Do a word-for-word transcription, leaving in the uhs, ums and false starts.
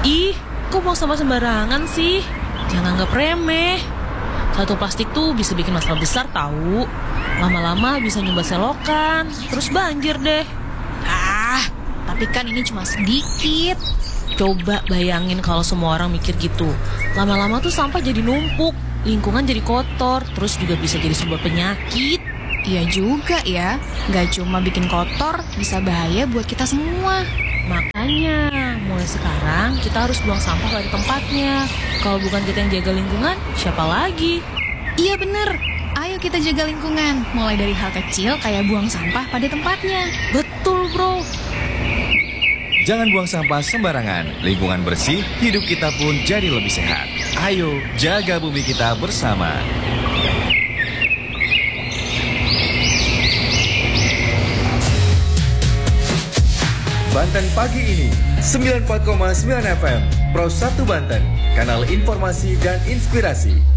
Ih, kok buang sampah sembarangan sih? Jangan anggap remeh. Satu plastik tuh bisa bikin masalah besar tahu. Lama-lama bisa nyumbat selokan, terus banjir deh. Ah, tapi kan ini cuma sedikit. Coba bayangin kalau semua orang mikir gitu. Lama-lama tuh sampah jadi numpuk, lingkungan jadi kotor, terus juga bisa jadi sumber penyakit. Iya juga ya, gak cuma bikin kotor, bisa bahaya buat kita semua. Makanya, mulai sekarang kita harus buang sampah pada tempatnya. Kalau bukan kita yang jaga lingkungan, siapa lagi? Iya bener, ayo kita jaga lingkungan. Mulai dari hal kecil kayak buang sampah pada tempatnya. Betul bro. Jangan buang sampah sembarangan. Lingkungan bersih, hidup kita pun jadi lebih sehat. Ayo, jaga bumi kita bersama. Banten Pagi ini, sembilan puluh empat koma sembilan F M, Pro satu Banten, kanal informasi dan inspirasi.